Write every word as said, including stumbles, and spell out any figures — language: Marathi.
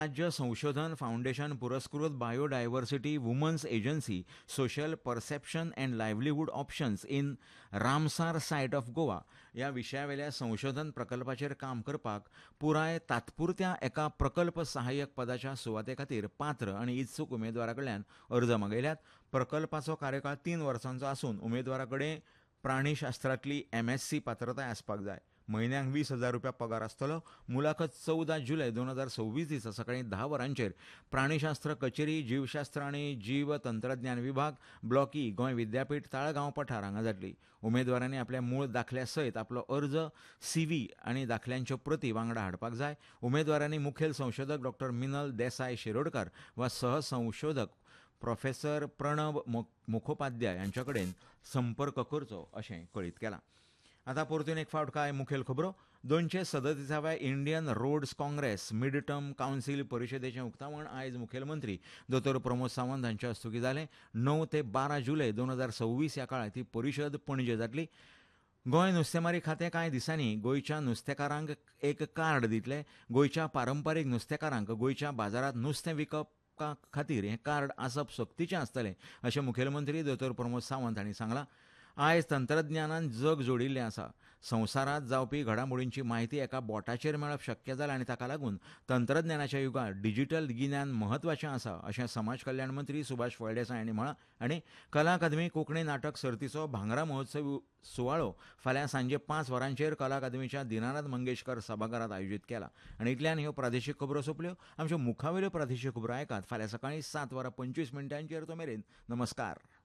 राज्य संशोधन फाउंडेशन पुरस्कृत biodiversity women's agency social perception and livelihood options in Ramsar site of Goa ह्या विशयावेल्या संशोधन प्रकल्पाचेर काम करपाक पुराय तात्पुरत्या एका प्रकल्प सहाय्यक पदाच्या सुवाते खातीर पात्र आनी इत्सूक उमेदवारा कडल्यान अर्ज मागयल्यात. प्रकल्पाचो कार्यकाळ तीन वर्सांचो आसून उमेदवारा कडेन प्राणीशास्त्रांतली एमएससी पात्रताय आसपाक जाय. म्हयन्याक वीस हजार रुपया पगार आसतलो. मुलाखत चौदा जुलय दोन हजार सव्वीस दिसा सकाळी धा वरांचेर प्राणीशास्त्र कचेरी, जीवशास्त्र आनी जीव तंत्रज्ञान विभाग, ब्लॉक ई, गोंय विद्यापीठ, ताळगांव पठार हांगा जातली. उमेदवारांनी आपल्या मूळ दाखल्या सयत आपलो अर्ज, सीव्ही आनी दाखल्यांच्यो प्रती वांगडा हाडपाक जाय. उमेदवारांनी मुखेल संशोधक डॉ मिनल देसाय शिरोडकार वा सहसंशोधक प्रोफेसर प्रणव मुखोपाध्याय हांच्या कडेन संपर्क करचो अशें कळीत केलां. आतां परतून एक फावट कांय मुखेल खबरो. दोनशे सदतिसाव्या Indian roads Congress mid term council परिशदेचें उक्तावण आयज मुखेलमंत्री दोतोर प्रमोद सावंत हांच्या हस्तुकी जालें. णव ते बारा जुलय दोन हजार सव्वीस ह्या काळात ही परिशद पणजे जातली. गोंय नुस्तेमारी खातें कांय दिसांनी गोंयच्या नुस्तेकारांक एक कार्ड दितलें. गोंयच्या पारंपारीक नुस्तेकारांक गोंयच्या बाजारांत नुस्तें विकप खातीर हें कार्ड आसप सक्तीचें आसतलें अशें मुखेलमंत्री दोतोर प्रमोद सावंत हांणी सांगलां. आयज तंत्रज्ञानान जग जोडिल्लें आसा. संवसारांत जावपी घडामोडींची म्हायती एका बोटाचेर मेळप शक्य जालां आनी ताका लागून तंत्रज्ञानाच्या युगांत डिजिटल गिन्यान म्हत्वाचें आसा अशें समाज कल्याण मंत्री सुभाष फळदेसाय हांणी म्हळां. आनी कला अकादमी कोंकणी नाटक सर्तीचो भांगरा महोत्सव सुवाळो फाल्यां सांजे पांच वरांचेर कला अकादमीच्या दिनानाथ मंगेशकर सभाघरांत आयोजीत केला. आनी इतल्यान ह्यो प्रादेशीक खबरो सोंपल्यो. आमच्यो मुखावेल्यो प्रादेशीक खबरो आयकात फाल्यां सकाळीं सात वरां पंचवीस मिनटांचेर तो मेरेन. नमस्कार.